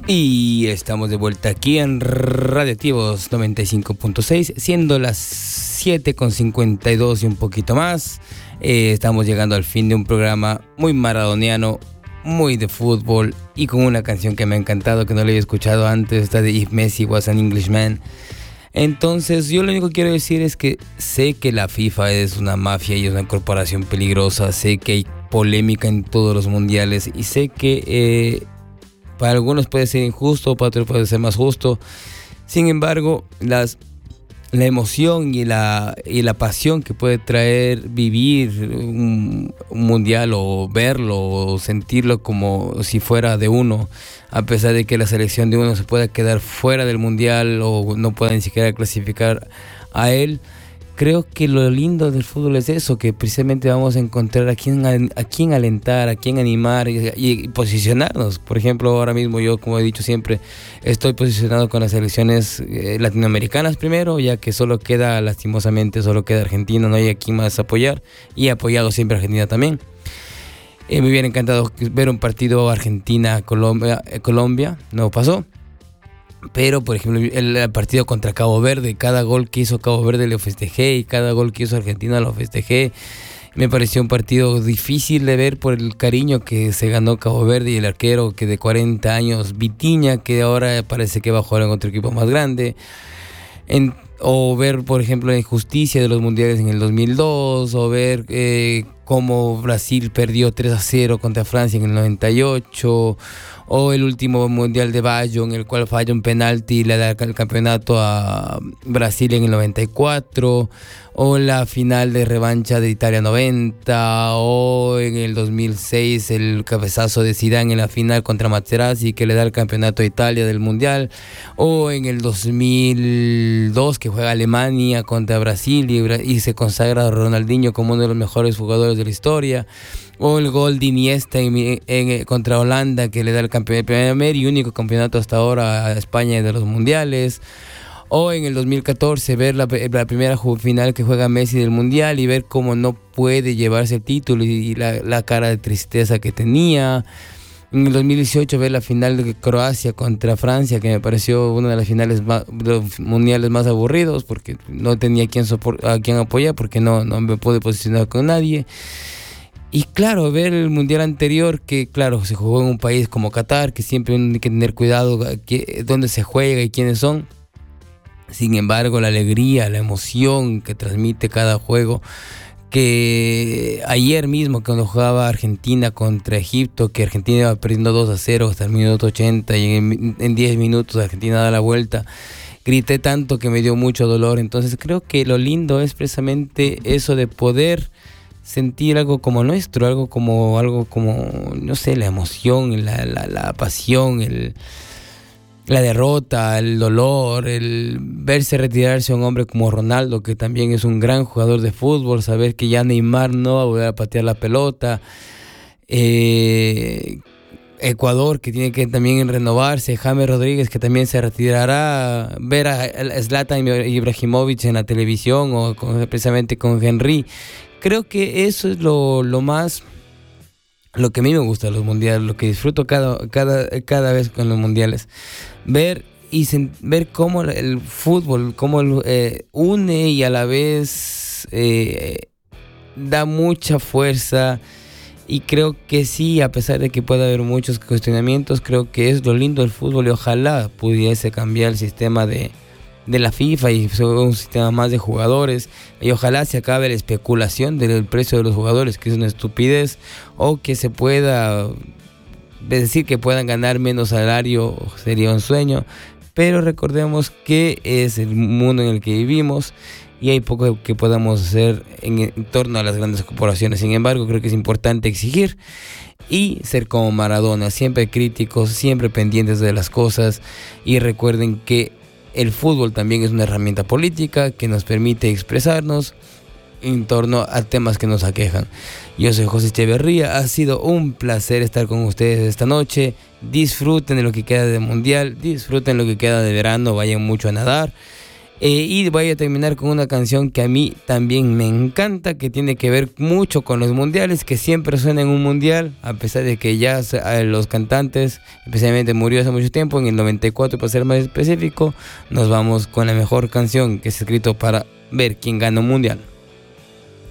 Y estamos de vuelta aquí en Radioactivos 95.6, siendo las 7:52 y un poquito más. Estamos llegando al fin de un programa muy maradoniano, muy de fútbol y con una canción que me ha encantado, que no la había escuchado antes, esta de If Messi Was an Englishman. Entonces yo lo único que quiero decir es que sé que la FIFA es una mafia y es una corporación peligrosa, sé que hay polémica en todos los mundiales y sé que para algunos puede ser injusto, para otros puede ser más justo. Sin embargo, la emoción y la pasión que puede traer vivir un mundial o verlo o sentirlo como si fuera de uno, a pesar de que la selección de uno se pueda quedar fuera del mundial o no pueda ni siquiera clasificar a él. Creo que lo lindo del fútbol es eso, que precisamente vamos a encontrar a quién alentar, a quién animar y posicionarnos. Por ejemplo, ahora mismo yo, como he dicho siempre, estoy posicionado con las selecciones latinoamericanas primero, ya que lastimosamente solo queda Argentina, no hay a quién más apoyar, y he apoyado siempre a Argentina también. Me hubiera encantado ver un partido Argentina-Colombia, no pasó. Pero, por ejemplo, el partido contra Cabo Verde, cada gol que hizo Cabo Verde lo festejé y cada gol que hizo Argentina lo festejé. Me pareció un partido difícil de ver por el cariño que se ganó Cabo Verde y el arquero que de 40 años, Vitinha, que ahora parece que va a jugar en otro equipo más grande. O ver, por ejemplo, la injusticia de los mundiales en el 2002, o ver cómo Brasil perdió 3-0 contra Francia en el 98, o el último mundial de Baggio, en el cual falla un penalti y le da el campeonato a Brasil en el 94, o la final de revancha de Italia 90, o en el 2006 el cabezazo de Zidane en la final contra Materazzi que le da el campeonato a Italia del mundial, o en el 2002 que juega Alemania contra Brasil y se consagra a Ronaldinho como uno de los mejores jugadores de la historia, o el gol de Iniesta contra Holanda que le da el primer y único campeonato hasta ahora a España de los mundiales, o en el 2014 ver la primera final que juega Messi del mundial y ver cómo no puede llevarse el título y la cara de tristeza que tenía. En el 2018 ver la final de Croacia contra Francia, que me pareció una de las finales de los mundiales más aburridos porque no tenía a quien apoyar, porque no me pude posicionar con nadie. Y claro, ver el mundial anterior, que claro, se jugó en un país como Qatar, que siempre hay que tener cuidado dónde se juega y quiénes son. Sin embargo, la alegría, la emoción que transmite cada juego, que ayer mismo cuando jugaba Argentina contra Egipto, que Argentina iba perdiendo 2-0 hasta el minuto 80 y en 10 minutos Argentina da la vuelta, grité tanto que me dio mucho dolor. Entonces creo que lo lindo es precisamente eso de poder sentir algo como nuestro, algo como no sé, la emoción, la pasión, la derrota, el dolor, el verse retirarse a un hombre como Ronaldo, que también es un gran jugador de fútbol, saber que ya Neymar no va a volver a patear la pelota, Ecuador, que tiene que también renovarse, James Rodríguez, que también se retirará, ver a Zlatan Ibrahimovic en la televisión o precisamente con Henry. Creo que eso es lo que a mí me gusta de los mundiales, lo que disfruto cada vez con los mundiales. Ver cómo el fútbol, cómo une y a la vez da mucha fuerza. Y creo que sí, a pesar de que pueda haber muchos cuestionamientos, creo que es lo lindo del fútbol y ojalá pudiese cambiar el sistema de la FIFA y un sistema más de jugadores, y ojalá se acabe la especulación del precio de los jugadores, que es una estupidez, o que se pueda decir que puedan ganar menos salario, sería un sueño, pero recordemos que es el mundo en el que vivimos y hay poco que podamos hacer en torno a las grandes corporaciones. Sin embargo, creo que es importante exigir y ser como Maradona, siempre críticos, siempre pendientes de las cosas, y recuerden que el fútbol también es una herramienta política que nos permite expresarnos en torno a temas que nos aquejan. Yo soy José Echeverría, ha sido un placer estar con ustedes esta noche. Disfruten de lo que queda de mundial, disfruten lo que queda de verano, vayan mucho a nadar. Y voy a terminar con una canción que a mí también me encanta, que tiene que ver mucho con los mundiales, que siempre suena en un mundial, a pesar de que ya los cantantes, especialmente murió hace mucho tiempo, en el 94 para ser más específico. Nos vamos con la mejor canción que se ha escrito para ver quién gana un mundial.